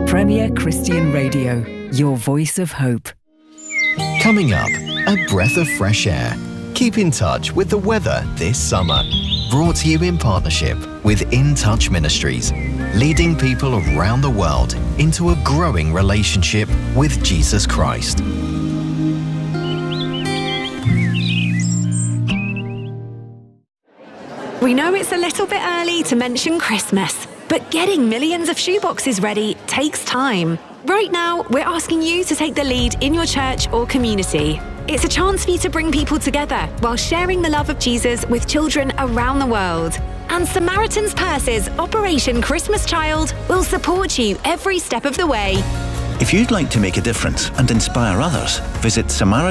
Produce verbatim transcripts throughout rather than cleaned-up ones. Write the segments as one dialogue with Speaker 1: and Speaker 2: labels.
Speaker 1: Premier Christian Radio, your voice of hope.
Speaker 2: Coming up, a breath of fresh air. Keep in touch with the weather this summer. Brought to you in partnership with In Touch Ministries, leading people around the world into a growing relationship with Jesus Christ.
Speaker 3: We know it's a little bit early to mention Christmas, but getting millions of shoeboxes ready takes time. Right now, we're asking you to take the lead in your church or community. It's a chance for you to bring people together while sharing the love of Jesus with children around the world. And Samaritan's Purse's Operation Christmas Child will support you every step of the way.
Speaker 4: If you'd like to make a difference and inspire others, visit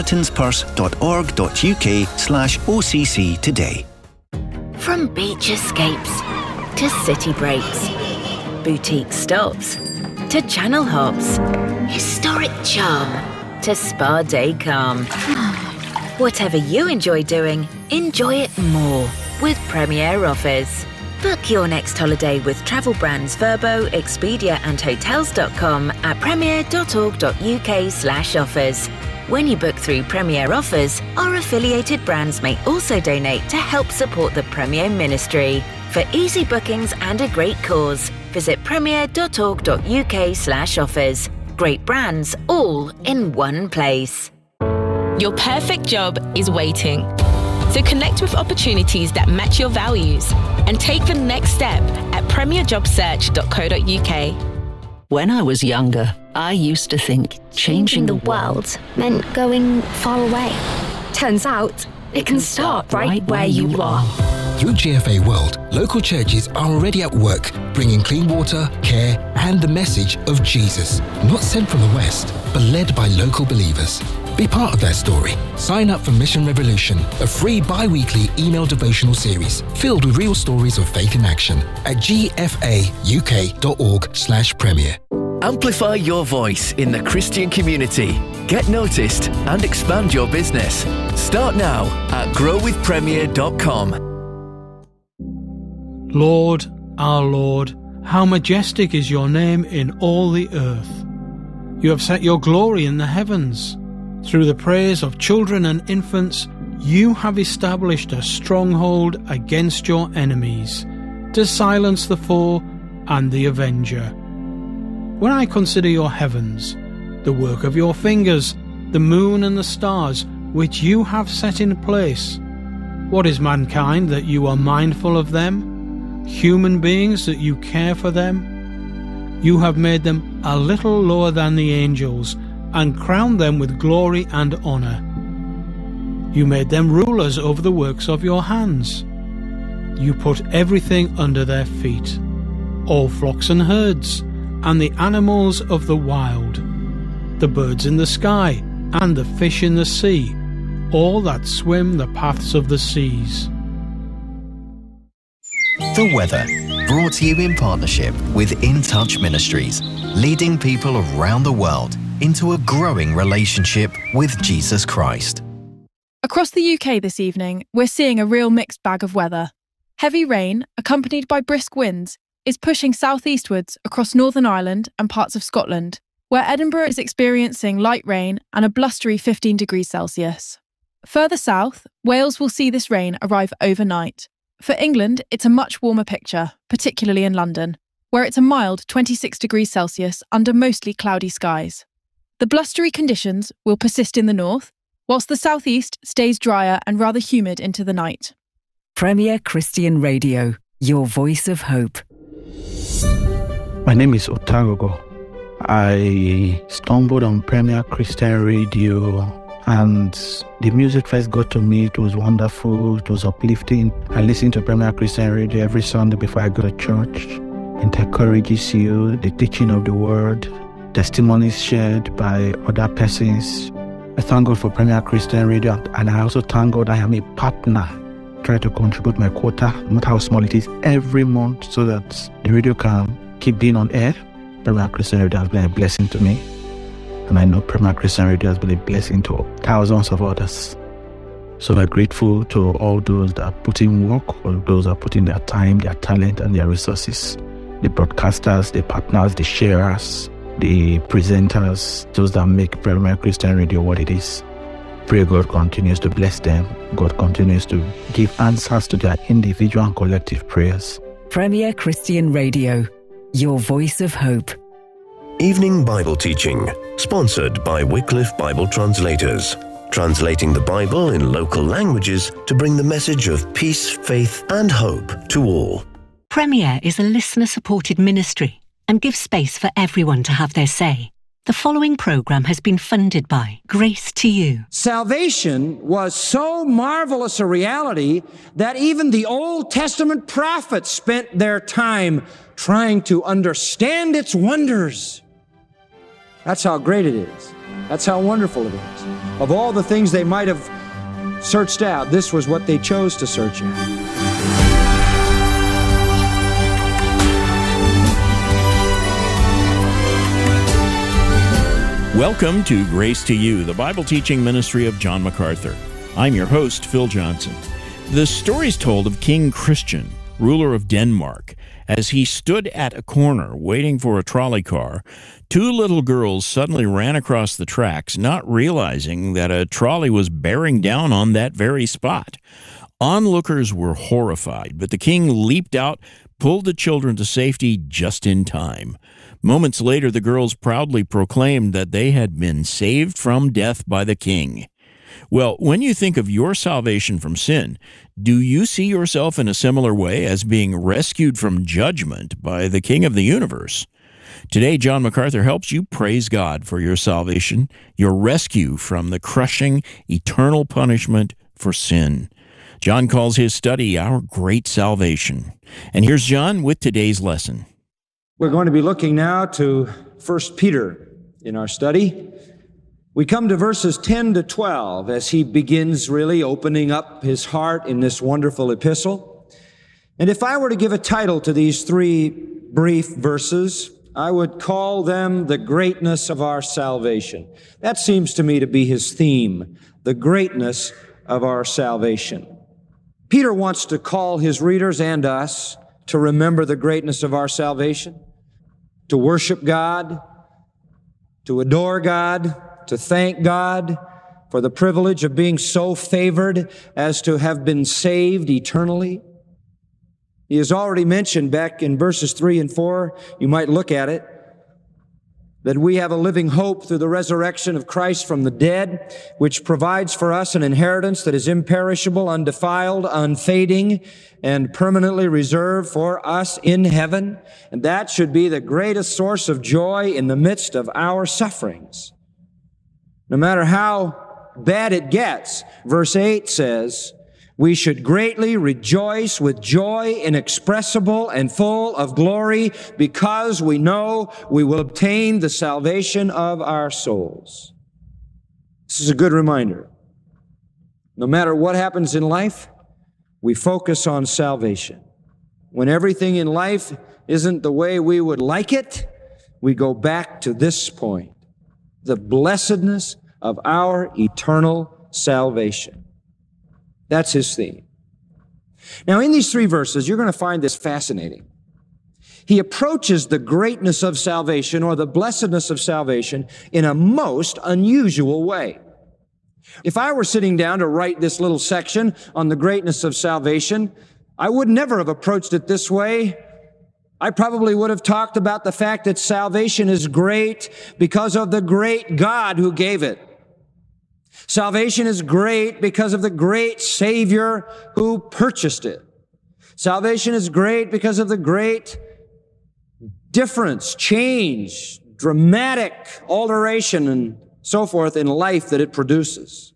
Speaker 4: samaritanspurse.org.uk slash OCC today.
Speaker 5: From beach escapes to city breaks, boutique stops to channel hops, historic charm to spa day calm. Whatever you enjoy doing, enjoy it more with Premier Offers. Book your next holiday with travel brands Vrbo, Expedia and Hotels dot com at premier.org.uk slash offers. When you book through Premier Offers, our affiliated brands may also donate to help support the Premier Ministry. For easy bookings and a great cause, visit premier.org.uk slash offers. Great brands all in one place.
Speaker 6: Your perfect job is waiting. So connect with opportunities that match your values and take the next step at premier job search dot co dot uk.
Speaker 7: When I was younger, I used to think changing the world
Speaker 8: meant going far away. Turns out, it can start right where you are.
Speaker 9: Through G F A World, local churches are already at work, bringing clean water, care, and the message of Jesus. Not sent from the West, but led by local believers. Be part of that story. Sign up for Mission Revolution, a free bi-weekly email devotional series filled with real stories of faith in action at gfauk.org slash premier.
Speaker 10: Amplify your voice in the Christian community. Get noticed and expand your business. Start now at grow with premier dot com.
Speaker 11: Lord, our Lord, how majestic is your name in all the earth. You have set your glory in the heavens. Through the praise of children and infants, you have established a stronghold against your enemies, to silence the foe and the avenger. When I consider your heavens, the work of your fingers, the moon and the stars, which you have set in place, what is mankind that you are mindful of them? Human beings that you care for them? You have made them a little lower than the angels, and crowned them with glory and honour. You made them rulers over the works of your hands. You put everything under their feet, all flocks and herds, and the animals of the wild, the birds in the sky, and the fish in the sea, all that swim the paths of the seas.
Speaker 2: The weather, brought to you in partnership with In Touch Ministries, leading people around the world into a growing relationship with Jesus Christ.
Speaker 12: Across the U K this evening, we're seeing a real mixed bag of weather. Heavy rain, accompanied by brisk winds, is pushing southeastwards across Northern Ireland and parts of Scotland, where Edinburgh is experiencing light rain and a blustery fifteen degrees Celsius. Further south, Wales will see this rain arrive overnight. For England, it's a much warmer picture, particularly in London, where it's a mild twenty-six degrees Celsius under mostly cloudy skies. The blustery conditions will persist in the north, whilst the southeast stays drier and rather humid into the night.
Speaker 1: Premier Christian Radio, your voice of hope.
Speaker 13: My name is Otagogo. I stumbled on Premier Christian Radio and the music first got to me. It was wonderful. It was uplifting. I listen to Premier Christian Radio every Sunday before I go to church. It encourages you, the teaching of the word, testimonies shared by other persons. I thank God for Premier Christian Radio, and I also thank God I am a partner. Try to contribute my quota, no matter how small it is, every month so that the radio can keep being on air. Premier Christian Radio has been a blessing to me, and I know Premier Christian Radio has been a blessing to thousands of others. So we're grateful to all those that are putting work, all those that are putting their time, their talent, and their resources. The broadcasters, the partners, the sharers, the presenters, those that make Premier Christian Radio what it is. Pray God continues to bless them. God continues to give answers to their individual and collective prayers.
Speaker 1: Premier Christian Radio, your voice of hope.
Speaker 14: Evening Bible Teaching, sponsored by Wycliffe Bible Translators, translating the Bible in local languages to bring the message of peace, faith, and hope to all.
Speaker 15: Premier is a listener-supported ministry and gives space for everyone to have their say. The following program has been funded by Grace to You.
Speaker 16: Salvation was so marvelous a reality that even the Old Testament prophets spent their time trying to understand its wonders. That's how great it is. That's how wonderful it is. Of all the things they might have searched out, this was what they chose to search out.
Speaker 17: Welcome to Grace to You, the Bible teaching ministry of John MacArthur. I'm your host, Phil Johnson. The story is told of King Christian, ruler of Denmark. As he stood at a corner waiting for a trolley car, two little girls suddenly ran across the tracks, not realizing that a trolley was bearing down on that very spot. Onlookers were horrified, but the king leaped out, pulled the children to safety just in time. Moments later, the girls proudly proclaimed that they had been saved from death by the king. Well, when you think of your salvation from sin, do you see yourself in a similar way as being rescued from judgment by the King of the universe? Today, John MacArthur helps you praise God for your salvation, your rescue from the crushing, eternal punishment for sin. John calls his study Our Great Salvation. And here's John with today's lesson.
Speaker 16: We're going to be looking now to First Peter in our study. We come to verses ten to twelve as he begins really opening up his heart in this wonderful epistle. And if I were to give a title to these three brief verses, I would call them the greatness of our salvation. That seems to me to be his theme, the greatness of our salvation. Peter wants to call his readers and us to remember the greatness of our salvation, to worship God, to adore God, to thank God for the privilege of being so favored as to have been saved eternally. He has already mentioned back in verses three and four, you might look at it, that we have a living hope through the resurrection of Christ from the dead, which provides for us an inheritance that is imperishable, undefiled, unfading, and permanently reserved for us in heaven. And that should be the greatest source of joy in the midst of our sufferings. No matter how bad it gets, verse eight says, we should greatly rejoice with joy inexpressible and full of glory because we know we will obtain the salvation of our souls. This is a good reminder. No matter what happens in life, we focus on salvation. When everything in life isn't the way we would like it, we go back to this point, the blessedness of our eternal salvation. That's his theme. Now, in these three verses, you're going to find this fascinating. He approaches the greatness of salvation or the blessedness of salvation in a most unusual way. If I were sitting down to write this little section on the greatness of salvation, I would never have approached it this way. I probably would have talked about the fact that salvation is great because of the great God who gave it. Salvation is great because of the great Savior who purchased it. Salvation is great because of the great difference, change, dramatic alteration, and so forth in life that it produces.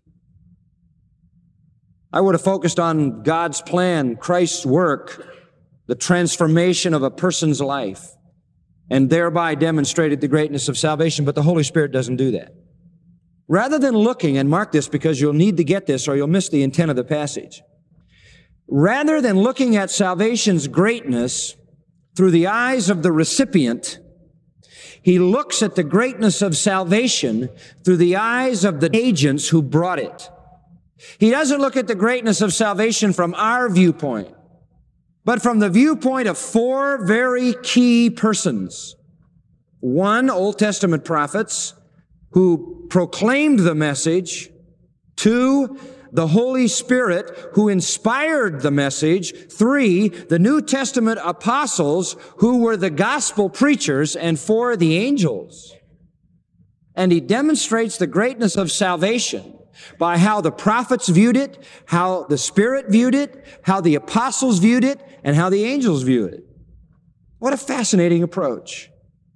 Speaker 16: I would have focused on God's plan, Christ's work, the transformation of a person's life, and thereby demonstrated the greatness of salvation, but the Holy Spirit doesn't do that. Rather than looking, and mark this because you'll need to get this or you'll miss the intent of the passage. Rather than looking at salvation's greatness through the eyes of the recipient, he looks at the greatness of salvation through the eyes of the agents who brought it. He doesn't look at the greatness of salvation from our viewpoint, but from the viewpoint of four very key persons. One, Old Testament prophets who proclaimed the message. Two, the Holy Spirit who inspired the message. Three, the New Testament apostles who were the gospel preachers. And four, the angels. And he demonstrates the greatness of salvation by how the prophets viewed it, how the Spirit viewed it, how the apostles viewed it, and how the angels viewed it. What a fascinating approach.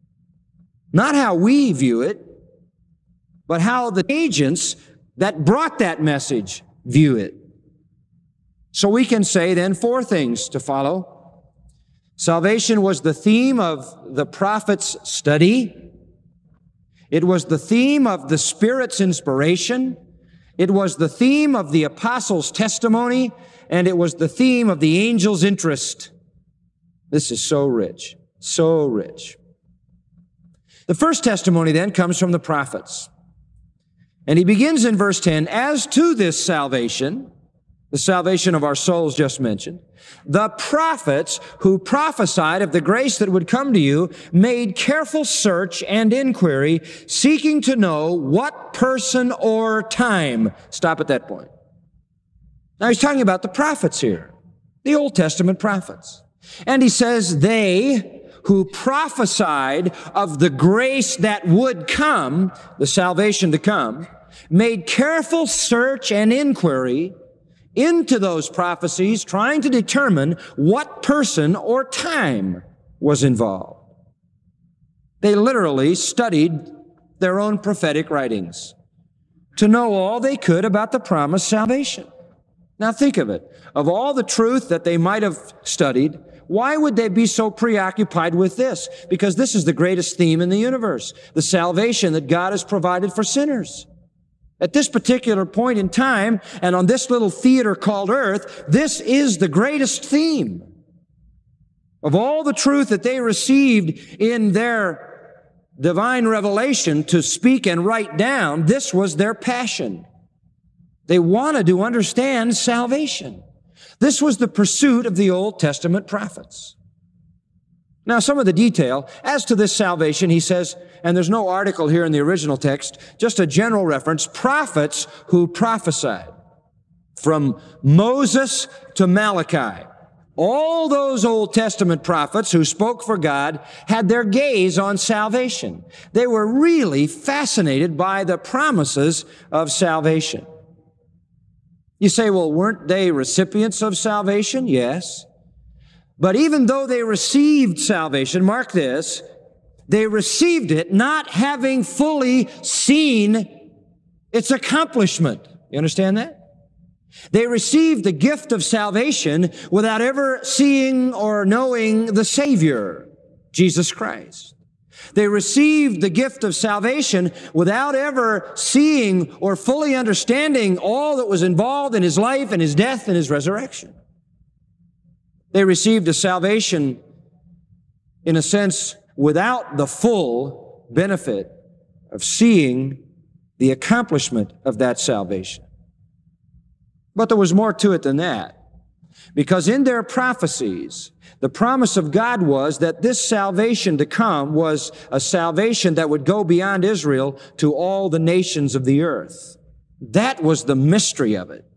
Speaker 16: Not how we view it, but how the agents that brought that message view it. So we can say then four things to follow. Salvation was the theme of the prophet's study. It was the theme of the Spirit's inspiration. It was the theme of the apostles' testimony. And it was the theme of the angel's interest. This is so rich, so rich. The first testimony then comes from the prophets. And he begins in verse ten, as to this salvation, the salvation of our souls just mentioned, the prophets who prophesied of the grace that would come to you made careful search and inquiry, seeking to know what person or time. Stop at that point. Now he's talking about the prophets here, the Old Testament prophets. And he says they who prophesied of the grace that would come, the salvation to come, made careful search and inquiry into those prophecies, trying to determine what person or time was involved. They literally studied their own prophetic writings to know all they could about the promised salvation. Now think of it. Of all the truth that they might have studied, why would they be so preoccupied with this? Because this is the greatest theme in the universe, the salvation that God has provided for sinners. At this particular point in time, and on this little theater called earth, this is the greatest theme. Of all the truth that they received in their divine revelation to speak and write down, this was their passion. They wanted to understand salvation. This was the pursuit of the Old Testament prophets. Now, some of the detail. As to this salvation, he says, and there's no article here in the original text, just a general reference, prophets who prophesied. From Moses to Malachi. All those Old Testament prophets who spoke for God had their gaze on salvation. They were really fascinated by the promises of salvation. You say, well, weren't they recipients of salvation? Yes. But even though they received salvation, mark this, they received it not having fully seen its accomplishment. You understand that? They received the gift of salvation without ever seeing or knowing the Savior, Jesus Christ. They received the gift of salvation without ever seeing or fully understanding all that was involved in His life and His death and His resurrection. They received a salvation, in a sense, without the full benefit of seeing the accomplishment of that salvation. But there was more to it than that. Because in their prophecies, the promise of God was that this salvation to come was a salvation that would go beyond Israel to all the nations of the earth. That was the mystery of it.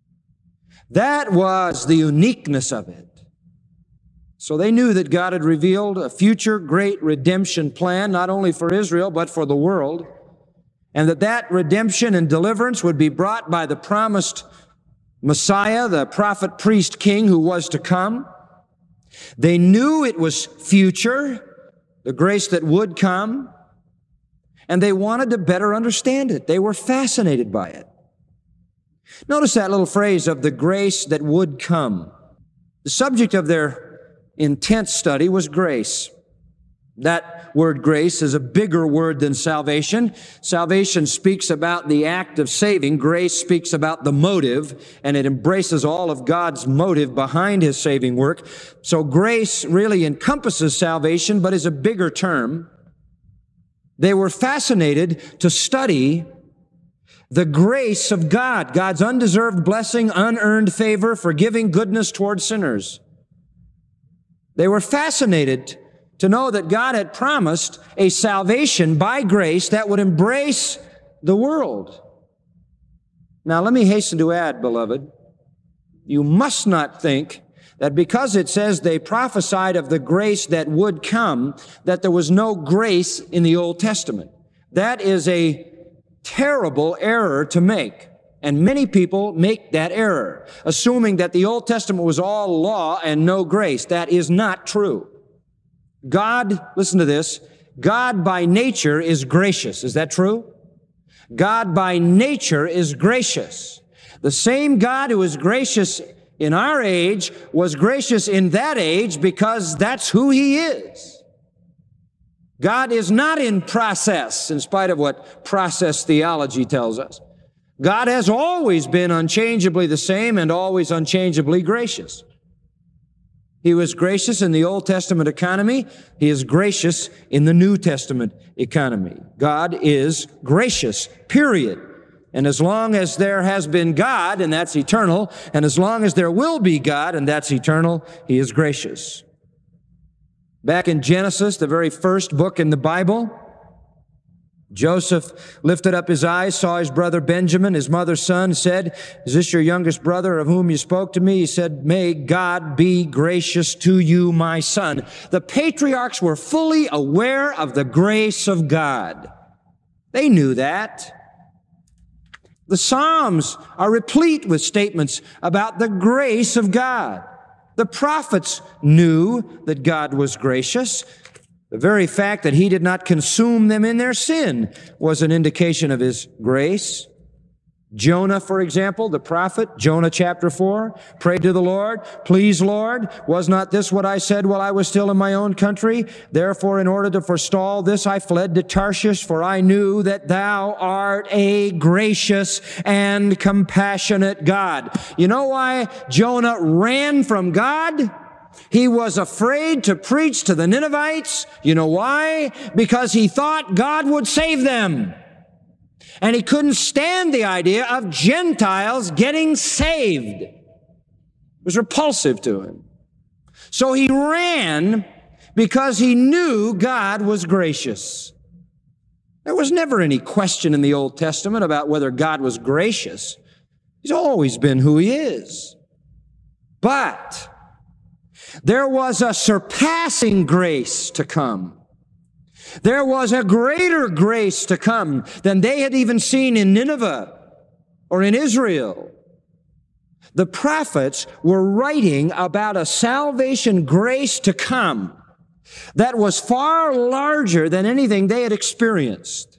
Speaker 16: That was the uniqueness of it. So they knew that God had revealed a future great redemption plan, not only for Israel, but for the world, and that that redemption and deliverance would be brought by the promised Messiah, the prophet, priest, king who was to come. They knew it was future, the grace that would come, and they wanted to better understand it. They were fascinated by it. Notice that little phrase of the grace that would come. The subject of their intense study was grace. That word grace is a bigger word than salvation. Salvation speaks about the act of saving. Grace speaks about the motive, and it embraces all of God's motive behind His saving work. So grace really encompasses salvation, but is a bigger term. They were fascinated to study the grace of God, God's undeserved blessing, unearned favor, forgiving goodness toward sinners. They were fascinated to know that God had promised a salvation by grace that would embrace the world. Now, let me hasten to add, beloved, you must not think that because it says they prophesied of the grace that would come, that there was no grace in the Old Testament. That is a terrible error to make. And many people make that error, assuming that the Old Testament was all law and no grace. That is not true. God, listen to this, God by nature is gracious. Is that true? God by nature is gracious. The same God who is gracious in our age was gracious in that age because that's who He is. God is not in process, in spite of what process theology tells us. God has always been unchangeably the same and always unchangeably gracious. He was gracious in the Old Testament economy. He is gracious in the New Testament economy. God is gracious, period. And as long as there has been God, and that's eternal, and as long as there will be God, and that's eternal, He is gracious. Back in Genesis, the very first book in the Bible, Joseph lifted up his eyes, saw his brother Benjamin, his mother's son, said, "Is this your youngest brother of whom you spoke to me?" He said, "May God be gracious to you, my son." The patriarchs were fully aware of the grace of God. They knew that. The Psalms are replete with statements about the grace of God. The prophets knew that God was gracious. The very fact that He did not consume them in their sin was an indication of His grace. Jonah, for example, the prophet, Jonah chapter four, prayed to the Lord, "Please, Lord, was not this what I said while I was still in my own country? Therefore, in order to forestall this, I fled to Tarshish, for I knew that Thou art a gracious and compassionate God." You know why Jonah ran from God? He was afraid to preach to the Ninevites. You know why? Because he thought God would save them. And he couldn't stand the idea of Gentiles getting saved. It was repulsive to him. So he ran because he knew God was gracious. There was never any question in the Old Testament about whether God was gracious. He's always been who He is. But there was a surpassing grace to come. There was a greater grace to come than they had even seen in Nineveh or in Israel. The prophets were writing about a salvation grace to come that was far larger than anything they had experienced.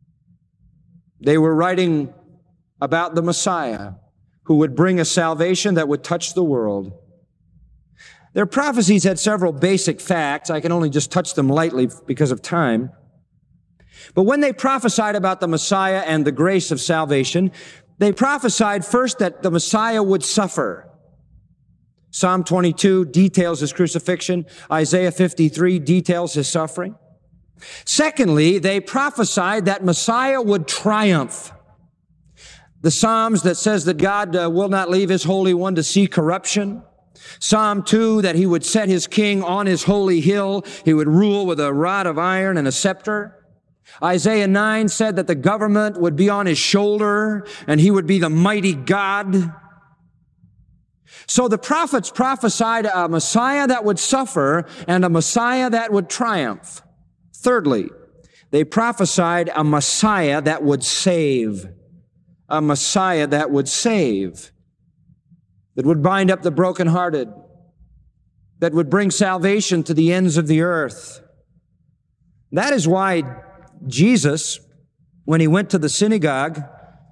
Speaker 16: They were writing about the Messiah who would bring a salvation that would touch the world. Their prophecies had several basic facts. I can only just touch them lightly because of time. But when they prophesied about the Messiah and the grace of salvation, they prophesied first that the Messiah would suffer. Psalm twenty-two details His crucifixion. Isaiah fifty-three details His suffering. Secondly, they prophesied that Messiah would triumph. The Psalms that says that God uh, will not leave His Holy One to see corruption. Psalm two, that He would set His king on His holy hill. He would rule with a rod of iron and a scepter. Isaiah nine said that the government would be on His shoulder and He would be the mighty God. So the prophets prophesied a Messiah that would suffer and a Messiah that would triumph. Thirdly, they prophesied a Messiah that would save. A Messiah that would save. That would bind up the brokenhearted, that would bring salvation to the ends of the earth. That is why Jesus, when He went to the synagogue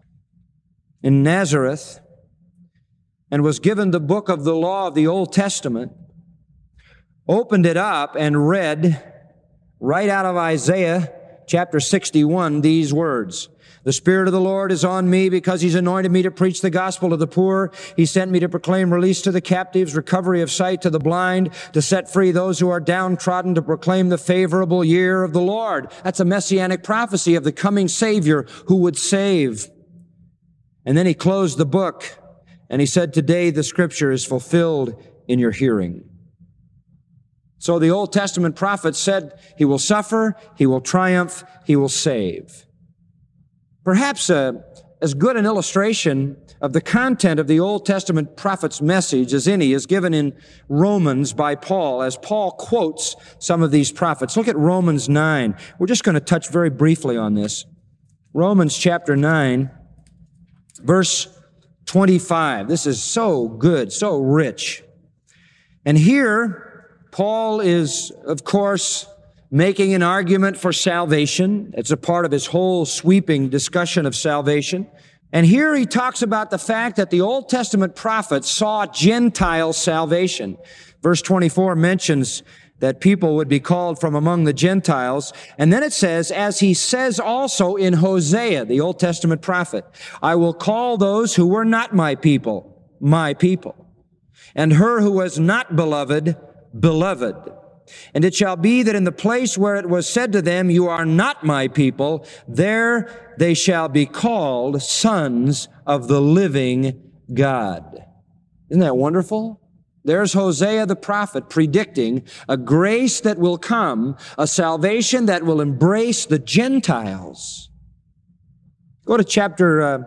Speaker 16: in Nazareth and was given the book of the law of the Old Testament, opened it up and read right out of Isaiah chapter sixty-one these words. "The Spirit of the Lord is on me because He's anointed me to preach the gospel to the poor. He sent me to proclaim release to the captives, recovery of sight to the blind, to set free those who are downtrodden, to proclaim the favorable year of the Lord." That's a messianic prophecy of the coming Savior who would save. And then He closed the book and He said, "Today the Scripture is fulfilled in your hearing." So the Old Testament prophets said he will suffer, he will triumph, he will save. Perhaps uh, as good an illustration of the content of the Old Testament prophet's message as any is given in Romans by Paul, as Paul quotes some of these prophets. Look at Romans nine. We're just going to touch very briefly on this. Romans chapter nine, verse twenty-five. This is so good, so rich. And here, Paul is, of course, making an argument for salvation. It's a part of his whole sweeping discussion of salvation. And here he talks about the fact that the Old Testament prophets saw Gentile salvation. Verse twenty-four mentions that people would be called from among the Gentiles. And then it says, as he says also in Hosea, the Old Testament prophet, I will call those who were not my people, my people, and her who was not beloved, beloved. And it shall be that in the place where it was said to them, you are not my people, there they shall be called sons of the living God. Isn't that wonderful? There's Hosea the prophet predicting a grace that will come, a salvation that will embrace the Gentiles. Go to chapter uh,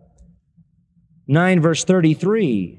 Speaker 16: nine, verse thirty-three.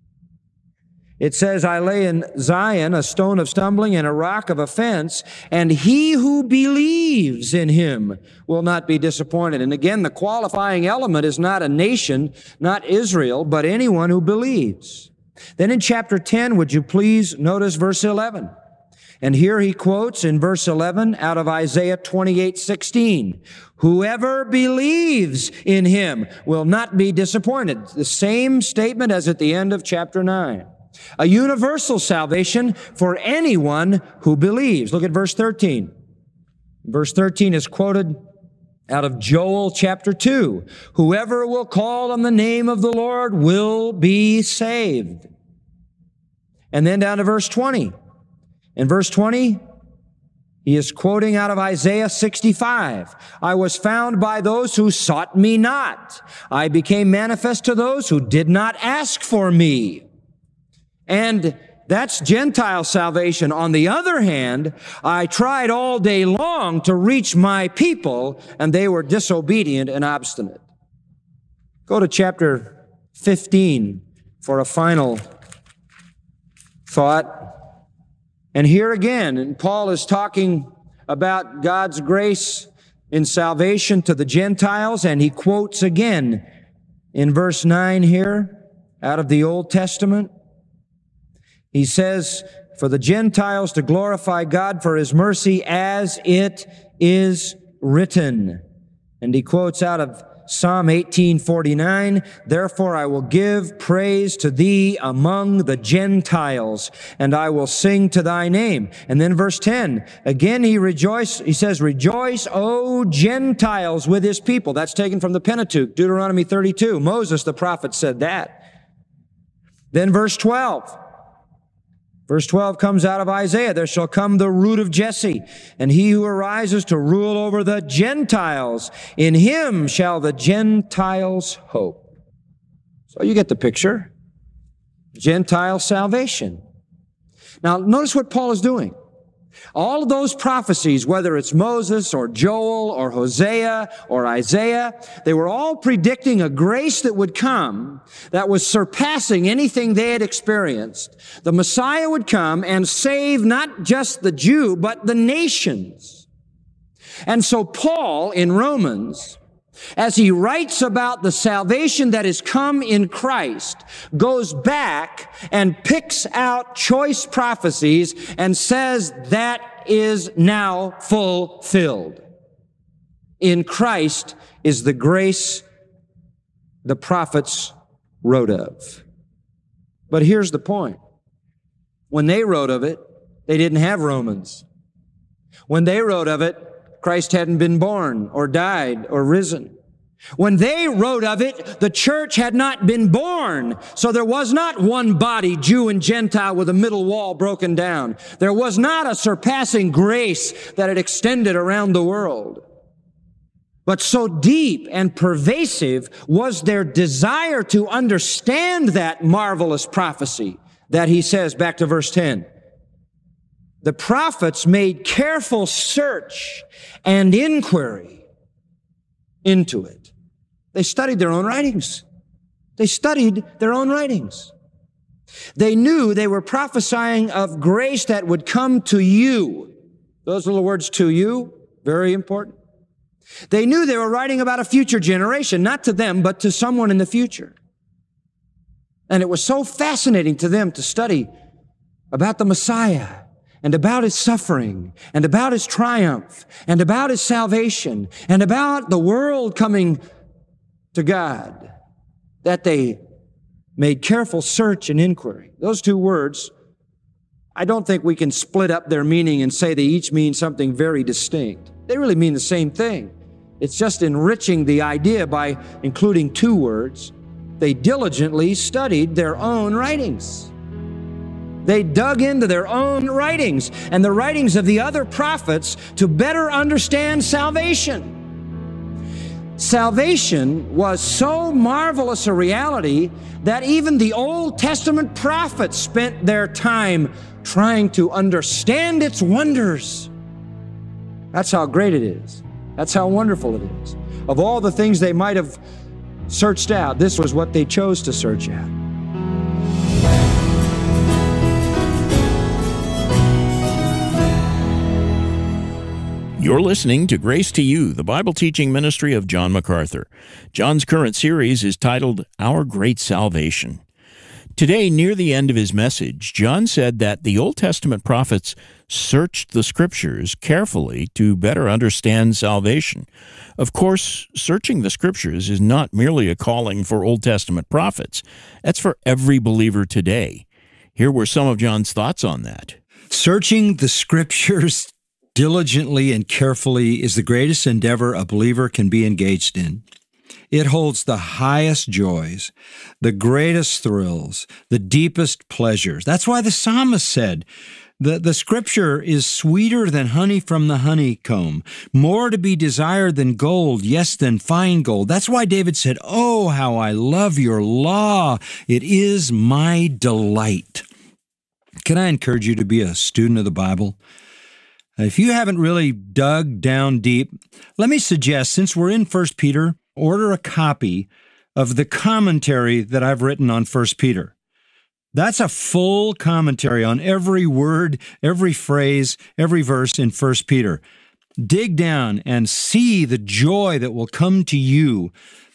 Speaker 16: It says, I lay in Zion a stone of stumbling and a rock of offense, and he who believes in him will not be disappointed. And again, the qualifying element is not a nation, not Israel, but anyone who believes. Then in chapter ten, would you please notice verse eleven? And here he quotes in verse eleven out of Isaiah twenty-eight sixteen. Whoever believes in him will not be disappointed. The same statement as at the end of chapter nine. A universal salvation for anyone who believes. Look at verse thirteen. Verse thirteen is quoted out of Joel chapter two. Whoever will call on the name of the Lord will be saved. And then down to verse twenty. In verse twenty, he is quoting out of Isaiah sixty-five. I was found by those who sought me not. I became manifest to those who did not ask for me. And that's Gentile salvation. On the other hand, I tried all day long to reach my people, and they were disobedient and obstinate. Go to chapter fifteen for a final thought. And here again, and Paul is talking about God's grace in salvation to the Gentiles, and he quotes again in verse nine here out of the Old Testament. He says, for the Gentiles to glorify God for his mercy as it is written. And he quotes out of Psalm eighteen forty-nine, therefore I will give praise to thee among the Gentiles, and I will sing to thy name. And then verse ten, again he rejoice, he says, rejoice, O Gentiles, with his people. That's taken from the Pentateuch, Deuteronomy thirty-two. Moses, the prophet, said that. Then verse twelve. Verse twelve comes out of Isaiah. There shall come the root of Jesse, and he who arises to rule over the Gentiles. In him shall the Gentiles hope. So you get the picture. Gentile salvation. Now, notice what Paul is doing. All of those prophecies, whether it's Moses or Joel or Hosea or Isaiah, they were all predicting a grace that would come that was surpassing anything they had experienced. The Messiah would come and save not just the Jew, but the nations. And so Paul in Romans, as he writes about the salvation that has come in Christ, goes back and picks out choice prophecies and says that is now fulfilled. In Christ is the grace the prophets wrote of. But here's the point. When they wrote of it, they didn't have Romans. When they wrote of it, Christ hadn't been born or died or risen. When they wrote of it, the church had not been born. So there was not one body, Jew and Gentile, with a middle wall broken down. There was not a surpassing grace that had extended around the world. But so deep and pervasive was their desire to understand that marvelous prophecy that he says, back to verse ten, the prophets made careful search and inquiry into it. They studied their own writings. They studied their own writings. They knew they were prophesying of grace that would come to you. Those little words, to you, very important. They knew they were writing about a future generation, not to them, but to someone in the future. And it was so fascinating to them to study about the Messiah and about his suffering and about his triumph and about his salvation and about the world coming to God that they made careful search and inquiry. Those two words, I don't think we can split up their meaning and say they each mean something very distinct. They really mean the same thing. It's just enriching the idea by including two words. They diligently studied their own writings. They dug into their own writings and the writings of the other prophets to better understand salvation. Salvation was so marvelous a reality that even the Old Testament prophets spent their time trying to understand its wonders. That's how great it is. That's how wonderful it is. Of all the things they might have searched out, this was what they chose to search out.
Speaker 17: You're listening to Grace to You, the Bible teaching ministry of John MacArthur. John's current series is titled Our Great Salvation. Today, near the end of his message, John said that the Old Testament prophets searched the Scriptures carefully to better understand salvation. Of course, searching the Scriptures is not merely a calling for Old Testament prophets. That's for every believer today. Here were some of John's thoughts on that.
Speaker 16: Searching the Scriptures diligently and carefully is the greatest endeavor a believer can be engaged in. It holds the highest joys, the greatest thrills, the deepest pleasures. That's why the psalmist said, the, the Scripture is sweeter than honey from the honeycomb, more to be desired than gold, yes, than fine gold. That's why David said, oh, how I love your law. It is my delight. Can I encourage you to be a student of the Bible? If you haven't really dug down deep, let me suggest, since we're in First Peter, order a copy of the commentary that I've written on First Peter. That's a full commentary on every word, every phrase, every verse in First Peter. Dig down and see the joy that will come to you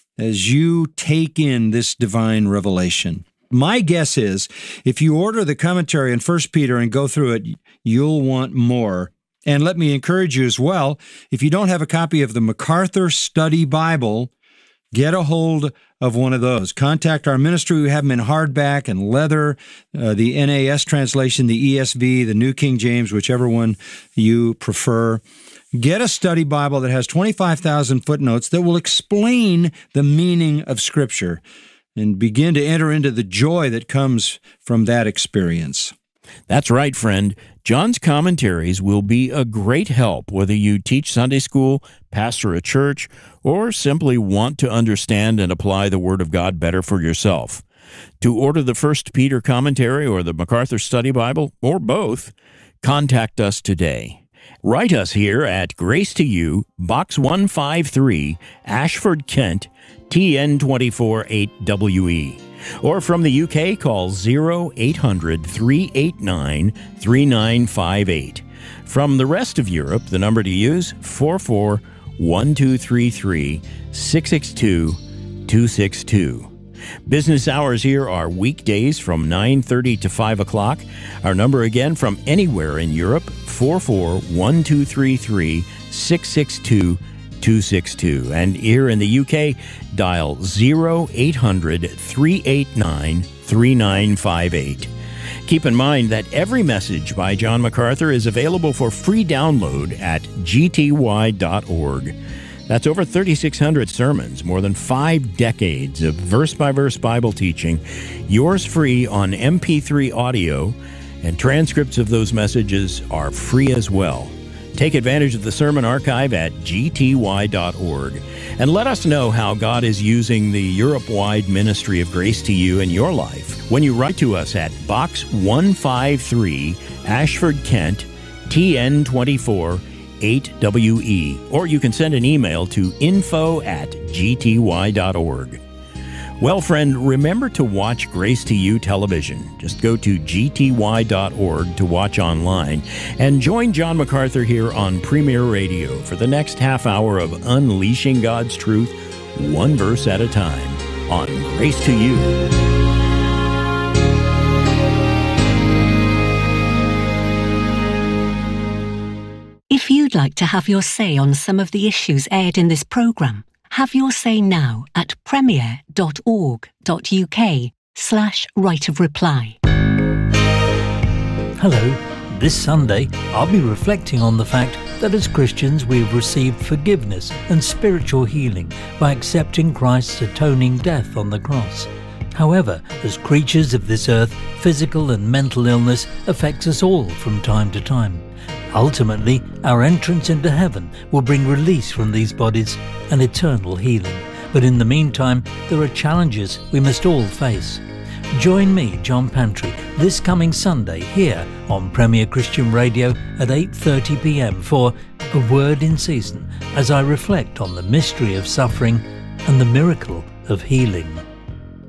Speaker 16: as you take in this divine revelation. My guess is, if you order the commentary in First Peter and go through it, you'll want more. And let me encourage you as well, if you don't have a copy of the MacArthur Study Bible, get a hold of one of those. Contact our ministry. We have them in hardback and leather, uh, the N A S translation, the E S V, the New King James, whichever one you prefer. Get a study Bible that has twenty-five thousand footnotes that will explain the meaning of Scripture and begin to enter into the joy that comes from that experience.
Speaker 17: That's right, friend. John's commentaries will be a great help whether you teach Sunday school, pastor a church, or simply want to understand and apply the Word of God better for yourself. To order the First Peter commentary or the MacArthur Study Bible, or both, contact us today. Write us here at Grace to You, Box one five three, Ashford, Kent, T N two four eight W E. Or from the U K, call oh eight hundred, three eight nine, three nine five eight. From the rest of Europe, the number to use, four four one two three three, six six two, two six two. Business hours here are weekdays from nine thirty to five o'clock. Our number again from anywhere in Europe, four four one two three three, six six two, two six two. And here in the U K, dial oh eight hundred, three eight nine, three nine five eight. Keep in mind that every message by John MacArthur is available for free download at g t y dot org. That's over thirty-six hundred sermons, more than five decades of verse-by-verse Bible teaching, yours free on M P three audio, and transcripts of those messages are free as well. Take advantage of the sermon archive at g t y dot org. And let us know how God is using the Europe-wide ministry of Grace to You in your life when you write to us at Box one five three, Ashford, Kent, T N twenty-four eight W E, or you can send an email to info at g t y dot org. Well, friend, remember to watch Grace to You television. Just go to g t y dot org to watch online and join John MacArthur here on Premier Radio for the next half hour of unleashing God's truth, one verse at a time, on Grace to You.
Speaker 15: If you'd like to have your say on some of the issues aired in this programme, have your say now at premier dot org dot u k slash right of reply.
Speaker 18: Hello. This Sunday, I'll be reflecting on the fact that as Christians we have received forgiveness and spiritual healing by accepting Christ's atoning death on the cross. However, as creatures of this earth, physical and mental illness affects us all from time to time. Ultimately, our entrance into heaven will bring release from these bodies and eternal healing. But in the meantime, there are challenges we must all face. Join me, John Pantry, this coming Sunday here on Premier Christian Radio at eight thirty p m for A Word in Season, as I reflect on the mystery of suffering and the miracle of healing.